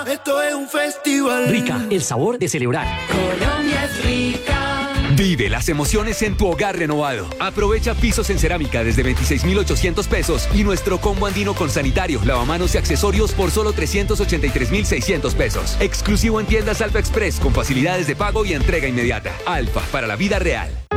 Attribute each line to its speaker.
Speaker 1: Esto es un festival.
Speaker 2: Rica, el sabor de celebrar.
Speaker 3: Colombia es rica.
Speaker 4: Vive las emociones en tu hogar renovado. Aprovecha pisos en cerámica desde 26,800 pesos y nuestro combo andino con sanitario, lavamanos y accesorios por solo 383,600 pesos. Exclusivo en tiendas Alfa Express con facilidades de pago y entrega inmediata. Alfa, para la vida real.